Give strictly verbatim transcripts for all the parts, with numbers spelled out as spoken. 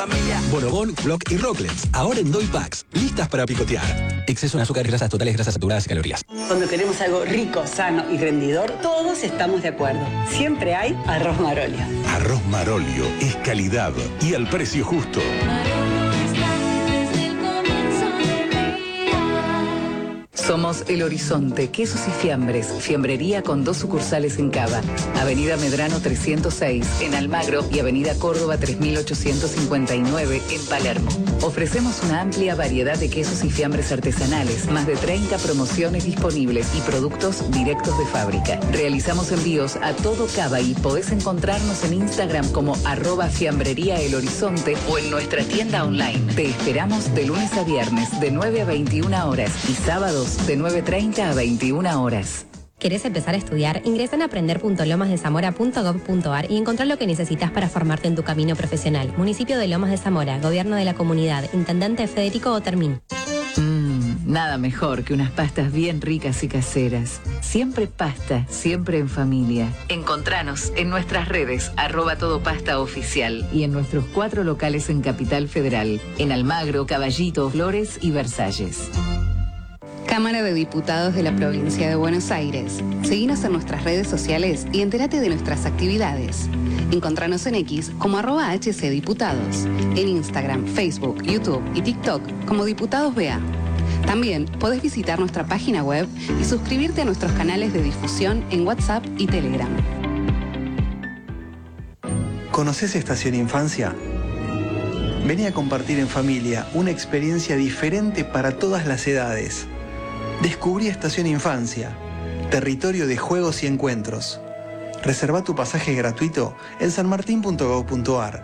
Bonobón, Block y Rocklets, ahora en Doy Packs, listas para picotear. Exceso en azúcar, grasas totales, grasas saturadas y calorías. Cuando queremos algo rico, sano y rendidor, todos estamos de acuerdo. Siempre hay arroz Marolio. Arroz Marolio es calidad y al precio justo. Somos El Horizonte, quesos y fiambres, fiambrería con dos sucursales en Cava, Avenida Medrano trescientos seis en Almagro y Avenida Córdoba tres mil ochocientos cincuenta y nueve en Palermo. Ofrecemos una amplia variedad de quesos y fiambres artesanales, más de treinta promociones disponibles y productos directos de fábrica. Realizamos envíos a todo Cava y podés encontrarnos en Instagram como arroba fiambrería El Horizonte o en nuestra tienda online. Te esperamos de lunes a viernes de nueve a veintiuna horas y sábados de nueve treinta a veintiuna horas. ¿Querés empezar a estudiar? Ingresa en aprender punto lomas de zamora punto gob punto ar y encontrá lo que necesitas para formarte en tu camino profesional. Municipio de Lomas de Zamora, Gobierno de la Comunidad, Intendente Federico Otermín. Mmm, nada mejor que unas pastas bien ricas y caseras. Siempre pasta, siempre en familia. Encontranos en nuestras redes, arroba todo pasta oficial y en nuestros cuatro locales en Capital Federal, en Almagro, Caballito, Flores y Versalles. Cámara de Diputados de la Provincia de Buenos Aires. Seguinos en nuestras redes sociales y entérate de nuestras actividades. Encontranos en X como arroba hcdiputados, en Instagram, Facebook, YouTube y TikTok como Diputados B A. También podés visitar nuestra página web y suscribirte a nuestros canales de difusión en WhatsApp y Telegram. ¿Conoces Estación Infancia? Vení a compartir en familia una experiencia diferente para todas las edades. Descubrí Estación Infancia, territorio de juegos y encuentros. Reserva tu pasaje gratuito en sanmartin punto gob punto ar.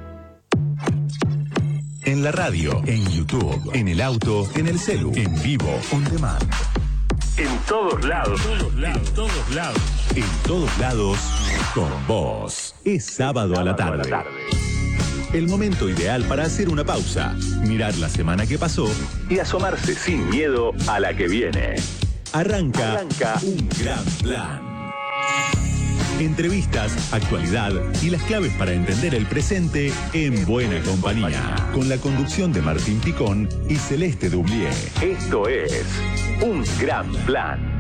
En la radio, en YouTube, en el auto, en el celu, en vivo, on demand. En todos lados. En todos lados. En todos lados. En todos lados, con vos. Es sábado a la tarde. El momento ideal para hacer una pausa, mirar la semana que pasó y asomarse sin miedo a la que viene. Arranca, Arranca un gran plan. Entrevistas, actualidad y las claves para entender el presente en buena compañía. Con la conducción de Martín Picón y Celeste Dublier. Esto es Un Gran Plan.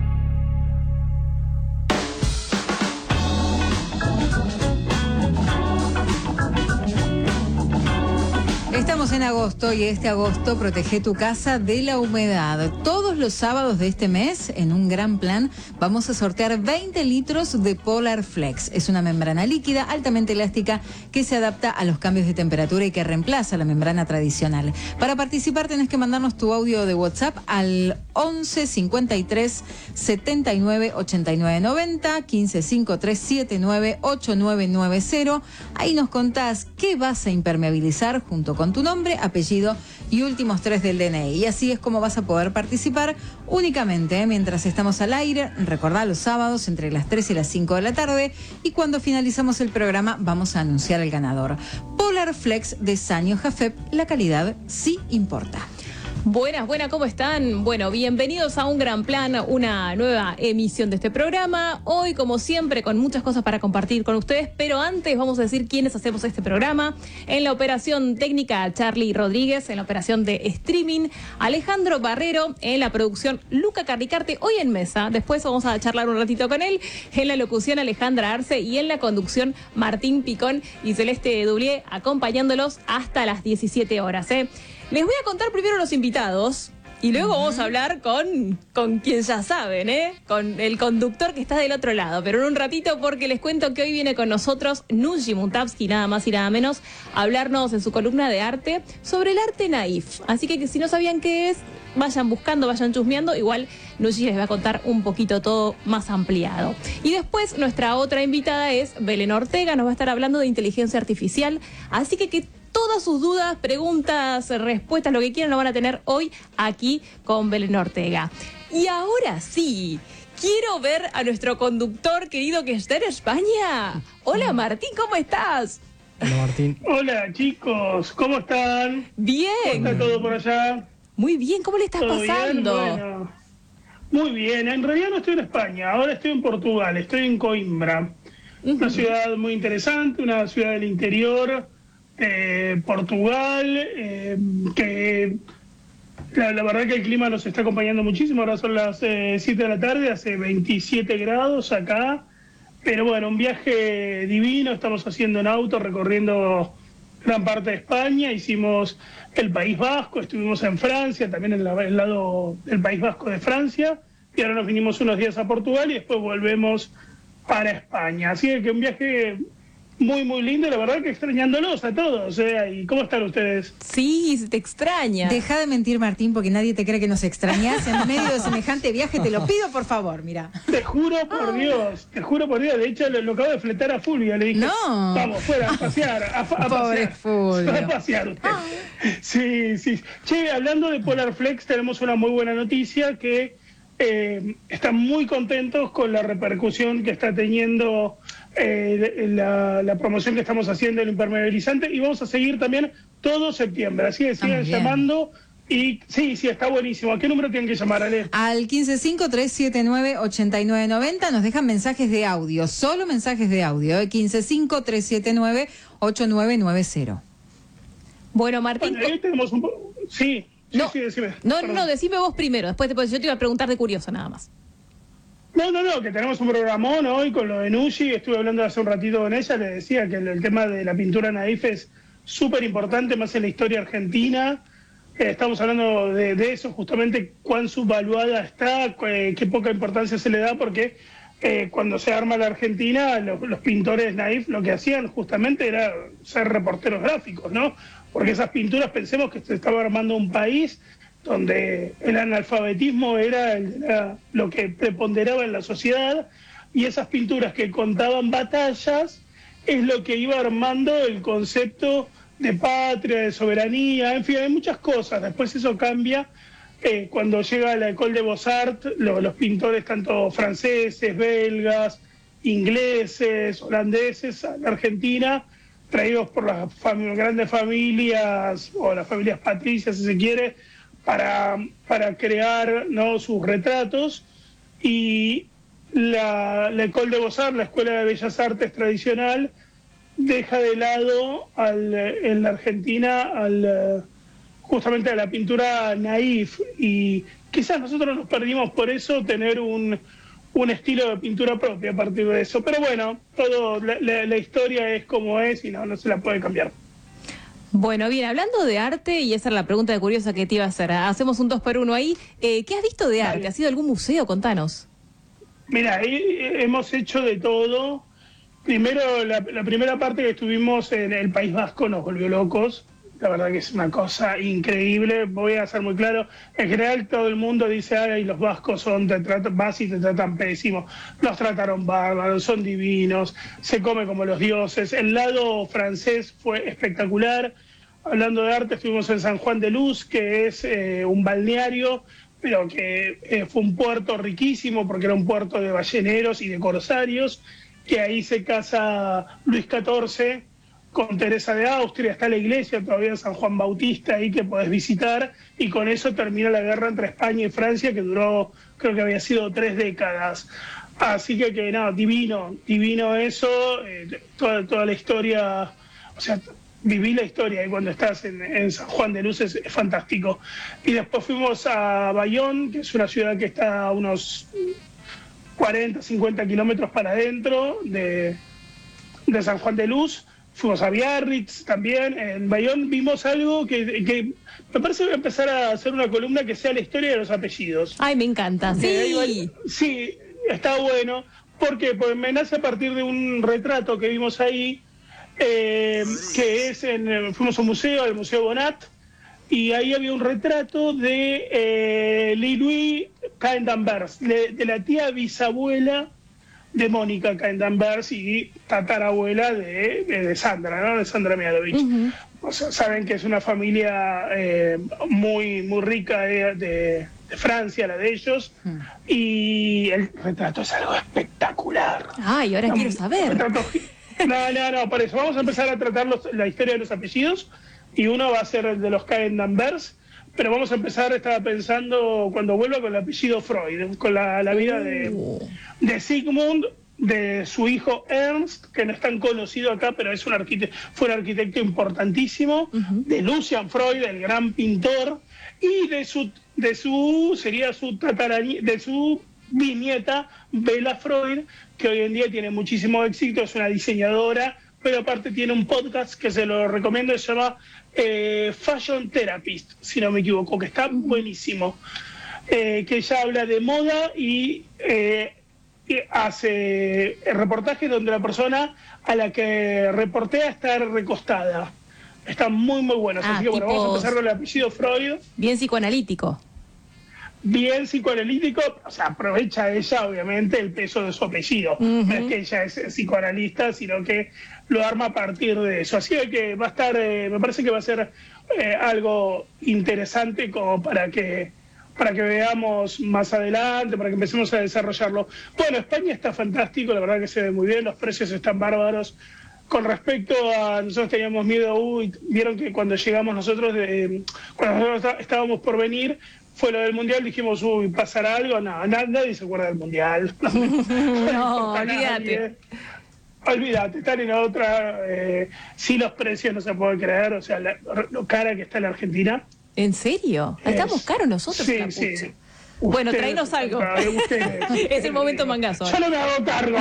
Estamos en agosto y este agosto protege tu casa de la humedad. Todos los sábados de este mes, en Un Gran Plan, vamos a sortear veinte litros de Polar Flex. Es una membrana líquida altamente elástica que se adapta a los cambios de temperatura y que reemplaza la membrana tradicional. Para participar tenés que mandarnos tu audio de WhatsApp al once cincuenta y tres setenta y nueve ochenta y nueve noventa, quince cincuenta y tres setenta y nueve ochenta y nueve noventa. Ahí nos contás qué vas a impermeabilizar junto con tu nombre, apellido y últimos tres del D N I. Y así es como vas a poder participar únicamente ¿eh? mientras estamos al aire. Recordá, los sábados entre las tres y las cinco de la tarde. Y cuando finalizamos el programa vamos a anunciar al ganador. Polar Flex de Sanyo Jafep, la calidad sí importa. Buenas, buenas, ¿cómo están? Bueno, bienvenidos a Un Gran Plan, una nueva emisión de este programa. Hoy, como siempre, con muchas cosas para compartir con ustedes, pero antes vamos a decir quiénes hacemos este programa. En la operación técnica, Charlie Rodríguez. En la operación de streaming, Alejandro Barrero. En la producción, Luca Carricarte, hoy en mesa. Después vamos a charlar un ratito con él. En la locución, Alejandra Arce. Y en la conducción, Martín Picón y Celeste Dublier, acompañándolos hasta las diecisiete horas, ¿eh? Les voy a contar primero los invitados y luego uh-huh. vamos a hablar con, con quien ya saben, ¿eh? Con el conductor que está del otro lado. Pero en un ratito, porque les cuento que hoy viene con nosotros Nushi Mutavsky, nada más y nada menos, a hablarnos en su columna de arte sobre el arte naif. Así que, que si no sabían qué es, vayan buscando, vayan chusmeando. Igual Nushi les va a contar un poquito todo más ampliado. Y después nuestra otra invitada es Belén Ortega, nos va a estar hablando de inteligencia artificial. Así que que todas sus dudas, preguntas, respuestas, lo que quieran, lo van a tener hoy aquí con Belén Ortega. Y ahora sí, quiero ver a nuestro conductor querido que está en España. Hola Martín, ¿cómo estás? Hola Martín. Hola chicos, ¿cómo están? Bien. ¿Cómo está todo por allá? Muy bien, ¿cómo le estás pasando? Bien? Bueno, muy bien, en realidad no estoy en España, ahora estoy en Portugal, estoy en Coimbra. Uh-huh. Una ciudad muy interesante, una ciudad del interior, eh, Portugal, eh, que la, la verdad que el clima nos está acompañando muchísimo. Ahora son las eh, siete de la tarde, hace veintisiete grados acá, pero bueno, un viaje divino. Estamos haciendo en auto, recorriendo gran parte de España. Hicimos el País Vasco, estuvimos en Francia, también en la, el lado del País Vasco de Francia, y ahora nos vinimos unos días a Portugal y después volvemos para España. Así que un viaje muy, muy lindo, la verdad que extrañándolos a todos. ¿eh? ¿Y cómo están ustedes? Sí, te extraña. Deja de mentir, Martín, porque nadie te cree que nos extrañas en medio de semejante viaje. Te lo pido, por favor, mira. Te juro por Dios, te juro por Dios. De hecho, lo, lo acabo de fletar a Fulvio. Le dije, no. Vamos, fuera, a pasear. A, a Pobre pasear. Fulvio. A pasear usted. Sí, sí. Che, hablando de Polar Flex, tenemos una muy buena noticia, que eh, están muy contentos con la repercusión que está teniendo eh, la, la promoción que estamos haciendo del impermeabilizante, y vamos a seguir también todo septiembre. Así que sigan ah, llamando. Y sí, sí, está buenísimo. ¿A qué número tienen que llamar, Ale? Al quince cinco, tres siete nueve, ocho nueve nueve cero. Nos dejan mensajes de audio, solo mensajes de audio. ¿eh? quince cinco, tres siete nueve, ocho nueve nueve cero. Bueno, Martín. Bueno, ahí tenemos un po- Sí, sí, no, sí, decime. No, no, no, decime vos primero. Después te, yo te iba a preguntar de curioso, nada más. No, no, no, que tenemos un programón hoy con lo de Nushi. Estuve hablando hace un ratito con ella. Le decía que el, el tema de la pintura naif es súper importante, más en la historia argentina. Eh, estamos hablando de, de eso, justamente cuán subvaluada está, eh, qué poca importancia se le da, porque eh, cuando se arma la Argentina, los, los pintores naif lo que hacían justamente era ser reporteros gráficos, ¿no? Porque esas pinturas, pensemos que se estaba armando un país donde el analfabetismo era, el, era lo que preponderaba en la sociedad, y esas pinturas que contaban batallas es lo que iba armando el concepto de patria, de soberanía, en fin, hay muchas cosas. Después eso cambia eh, cuando llega la École de Beaux-Arts, lo, los pintores tanto franceses, belgas, ingleses, holandeses, a la Argentina, traídos por las fam- grandes familias, o las familias patricias, si se quiere, para, para crear, ¿no?, sus retratos. Y la, la École de Beaux-Arts, la Escuela de Bellas Artes tradicional, deja de lado al, en la Argentina al, justamente a la pintura naif, y quizás nosotros nos perdimos por eso tener un, un estilo de pintura propia a partir de eso. Pero bueno, todo la, la, la historia es como es y no, no se la puede cambiar. Bueno, bien, hablando de arte, y esa era la pregunta de curiosa que te iba a hacer, hacemos un dos por uno ahí. Eh, ¿Qué has visto de arte? ¿Has ido a algún museo? Contanos. Mira, ahí hemos hecho de todo. Primero, la, la primera parte que estuvimos en el País Vasco nos volvió locos. La verdad que es una cosa increíble. Voy a ser muy claro. En general todo el mundo dice, ay, los vascos son, te tratan, vas y te tratan pésimo. Los trataron bárbaros, son divinos, se come como los dioses. El lado francés fue espectacular. Hablando de arte, estuvimos en San Juan de Luz, que es eh, un balneario, pero que eh, fue un puerto riquísimo, porque era un puerto de balleneros y de corsarios, que ahí se casa Luis catorce con Teresa de Austria. Está la iglesia todavía de San Juan Bautista ahí que podés visitar, y con eso termina la guerra entre España y Francia, que duró, creo que había sido tres décadas. Así que, que nada, divino, divino eso, eh, toda, toda la historia, o sea, viví la historia, y cuando estás en, en San Juan de Luz es, es fantástico. Y después fuimos a Bayonne, que es una ciudad que está a unos cuarenta, cincuenta kilómetros para adentro de, de San Juan de Luz. Fuimos a Biarritz también. En Bayonne vimos algo que, que me parece que voy a empezar a hacer una columna que sea la historia de los apellidos. Ay, me encanta, sí. Eh, sí, está bueno. ¿Por qué? Porque me nace a partir de un retrato que vimos ahí, eh, que es en, fuimos a un museo, al Museo Bonnat, y ahí había un retrato de eh, Louis Caen-Danvers, de, de la tía bisabuela de Mónica Caen-Danvers y tatarabuela de, de, de Sandra, ¿no? De Sandra Mianovich. Uh-huh. O sea, saben que es una familia eh, muy, muy rica de, de, de Francia, la de ellos, uh-huh. Y el retrato es algo espectacular. Ay, ahora no, quiero saber. Retrato, no, no, no, por eso vamos a empezar a tratar los, la historia de los apellidos, y uno va a ser el de los Caen-Danvers, pero vamos a empezar, estaba pensando, cuando vuelva, con el apellido Freud, con la, la vida de, de Sigmund de su hijo Ernst, que no es tan conocido acá, pero es un arquitecto, fue un arquitecto importantísimo, uh-huh. de Lucian Freud, el gran pintor, y de su, de su sería su tatarani, de su bisnieta Bella Freud, que hoy en día tiene muchísimo éxito, es una diseñadora, pero aparte tiene un podcast que se lo recomiendo, se llama eh, Fashion Therapist, si no me equivoco, que está buenísimo, eh, que ella habla de moda y... Eh, hace reportajes donde la persona a la que reportea está recostada. Está muy, muy bueno. Ah, Así que bueno, vamos a empezar con el apellido Freud. Bien psicoanalítico. Bien psicoanalítico, o sea, aprovecha ella, obviamente, el peso de su apellido. Uh-huh. No es que ella es psicoanalista, sino que lo arma a partir de eso. Así que va a estar, eh, me parece que va a ser eh, algo interesante como para que para que veamos más adelante, para que empecemos a desarrollarlo. Bueno, España está fantástico, la verdad que se ve muy bien, los precios están bárbaros. Con respecto a, nosotros teníamos miedo, uy, vieron que cuando llegamos nosotros, de, cuando nosotros estábamos por venir, fue lo del Mundial, dijimos, uy, ¿pasará algo? No, nadie se acuerda del Mundial. No, olvídate. Olvídate, están en otra, eh, sí los precios no se puede creer, o sea, la, lo cara que está en la Argentina. ¿En serio? ¿Estamos caros nosotros? Sí, sí. Bueno, ustedes, tráenos algo. Ustedes, es el momento mangazo. Yo no me hago cargo.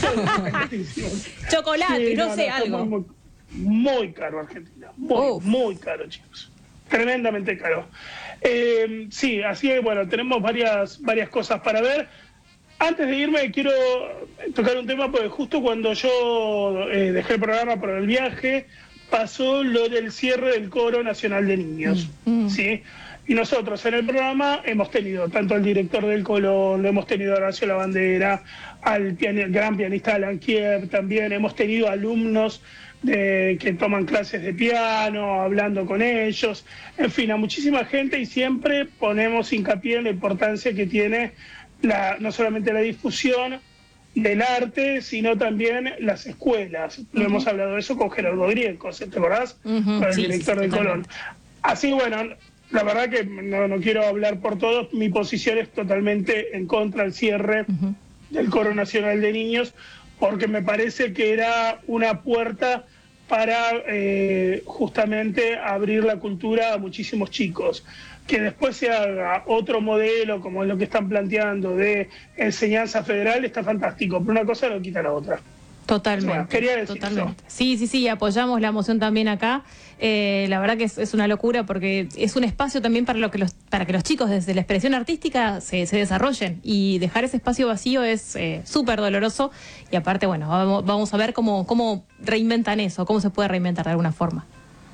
Chocolate, sí, no, no sé, no, algo. Muy, muy caro Argentina. Muy, Uf. muy caro, chicos. Tremendamente caro. Eh, sí, así que bueno, tenemos varias, varias cosas para ver. Antes de irme quiero tocar un tema, porque justo cuando yo eh, dejé el programa por el viaje, pasó lo del cierre del Coro Nacional de Niños, mm. ¿sí? Y nosotros en el programa hemos tenido tanto al director del Colón, lo hemos tenido a Horacio Lavandera, al pian- gran pianista Alan Kier, también hemos tenido alumnos de, que toman clases de piano, hablando con ellos, en fin, a muchísima gente, y siempre ponemos hincapié en la importancia que tiene la, no solamente la difusión del arte, sino también las escuelas. Uh-huh. Lo hemos hablado de eso con Gerardo Grieco, ¿te acordás? Uh-huh. Con el sí, director sí, del Colón. Así, bueno, la verdad que no, no quiero hablar por todos, mi posición es totalmente en contra del cierre uh-huh. del Coro Nacional de Niños, porque me parece que era una puerta para eh, justamente abrir la cultura a muchísimos chicos. Que después se haga otro modelo, como es lo que están planteando, de enseñanza federal, está fantástico, pero una cosa no quita la otra. Totalmente. Bueno, quería decir totalmente. Eso. Sí, sí, sí, apoyamos la moción también acá. Eh, la verdad que es, es una locura, porque es un espacio también para, lo que, los, para que los chicos desde la expresión artística se, se desarrollen, y dejar ese espacio vacío es eh, súper doloroso, y aparte, bueno, vamos, vamos a ver cómo, cómo reinventan eso, cómo se puede reinventar de alguna forma.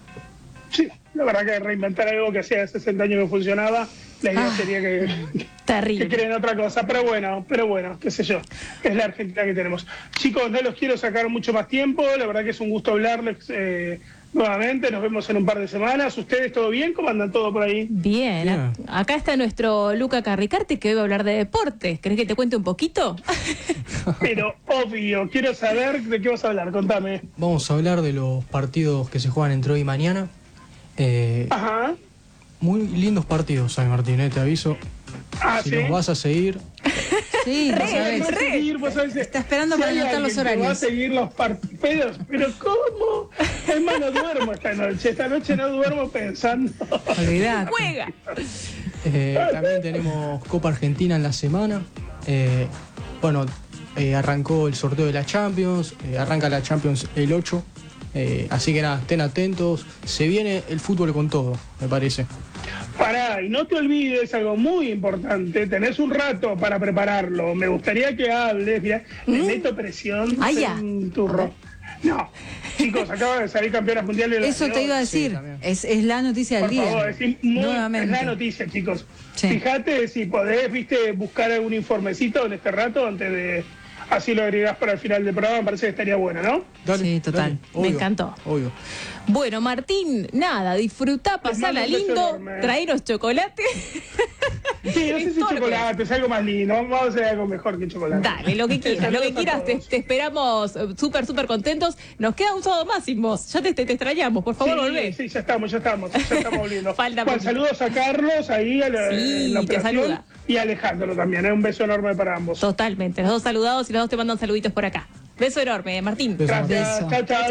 Sí, la verdad que reinventar algo que hacía sesenta años que funcionaba, la idea ah, sería que, terrible. que creen otra cosa, pero bueno, pero bueno, qué sé yo, es la Argentina que tenemos. Chicos, no los quiero sacar mucho más tiempo, la verdad que es un gusto hablarles eh, nuevamente, nos vemos en un par de semanas. ¿Ustedes todo bien? ¿Cómo andan todo por ahí? Bien, yeah. a, acá está nuestro Luca Carricarte, que hoy va a hablar de deportes. ¿Querés que te cuente un poquito? Pero obvio, quiero saber de qué vas a hablar, contame. Vamos a hablar de los partidos que se juegan entre hoy y mañana. Eh, Ajá. Muy lindos partidos, San Martín, eh, te aviso. Ah, si ¿sí? nos vas a seguir. Sí, re, sabes. Re. Seguir, vos sabés, está esperando si para anotar los horarios. Va a seguir los partidos, pero ¿cómo? Es más, no duermo esta noche. Esta noche no duermo pensando. Olvidate. Juega. Eh, también tenemos Copa Argentina en la semana. Eh, bueno, eh, arrancó el sorteo de la Champions. Eh, arranca la Champions el ocho. Eh, así que nada, estén atentos. Se viene el fútbol con todo, me parece. Pará, y no te olvides algo muy importante. Tenés un rato para prepararlo. Me gustaría que hables. Mirá, ¿Mm? Le meto presión ah, ya. en tu ro- No, chicos, acaba de salir campeonas mundiales. Eso te iba a decir. Sí, es, es la noticia del Por día. Favor, es, muy, Nuevamente. es la noticia, chicos. Sí. Fíjate si podés, viste, buscar algún informecito en este rato antes de... Así lo agregás para el final del programa, me parece que estaría bueno, ¿no? Dale, sí, total. Dale, me obvio, encantó. Obvio. Bueno, Martín, nada, disfrutá, pasala lindo, traeros chocolate. Sí, no sé si chocolate, es algo más lindo. Vamos a hacer algo mejor que chocolate. Dale, lo que quieras, lo que quieras. Te, te esperamos eh, súper, súper contentos. Nos queda un sábado más sin vos. Ya te, te, te extrañamos, por favor, sí, volvé. Sí, ya estamos, ya estamos, ya estamos volviendo. Falta Juan, saludos a Carlos ahí a la, sí, en la te saluda. Y a Alejandro también, ¿eh? Un beso enorme para ambos. Totalmente, los dos saludados y los dos te mandan saluditos por acá. Beso enorme, Martín. Gracias, chao, chao.